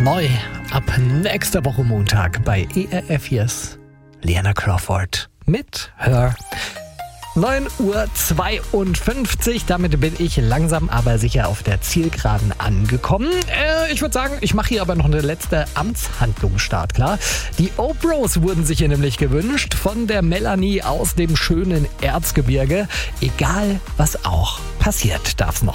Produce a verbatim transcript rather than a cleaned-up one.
Neu ab nächster Woche Montag bei E R F Yes. Liana Crawford mit Her. neun Uhr zweiundfünfzig, damit bin ich langsam aber sicher auf der Zielgeraden angekommen. Äh, ich würde sagen, ich mache hier aber noch eine letzte Amtshandlung startklar. Die O-Bros wurden sich hier nämlich gewünscht von der Melanie aus dem schönen Erzgebirge. Egal was auch passiert, darf's noch